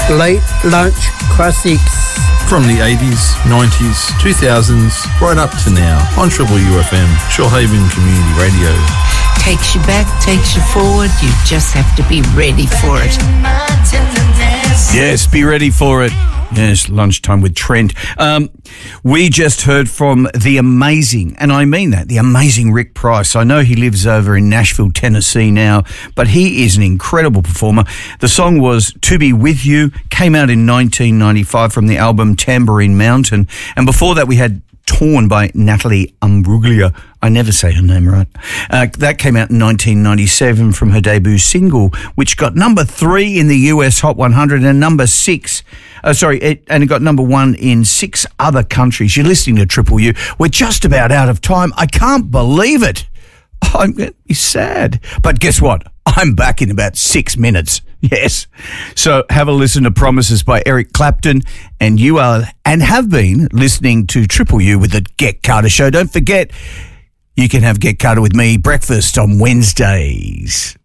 Late Lunch Classics. From the 80s, 90s, 2000s, right up to now on Triple UFM, Shoalhaven Community Radio. Takes you back, takes you forward. You just have to be ready for it. Yes, be ready for it. Yes, Lunchtime with Trent. We just heard from the amazing, and I mean that, the amazing Rick Price. I know he lives over in Nashville, Tennessee now, but he is an incredible performer. The song was To Be With You, came out in 1995 from the album Tambourine Mountain. And before that we had Torn by Natalie Imbruglia. I never say her name right. That came out in 1997 from her debut single, which got number 3 in the US Hot 100 and number 6. And it got number 1 in 6 other countries. You're listening to Triple U. We're just about out of time. I can't believe it. I'm going to be sad. But guess what? I'm back in about 6 minutes. Yes. So have a listen to Promises by Eric Clapton, and you are and have been listening to Triple U with the Get Carter Show. Don't forget, you can have Get Carter with me breakfast on Wednesdays.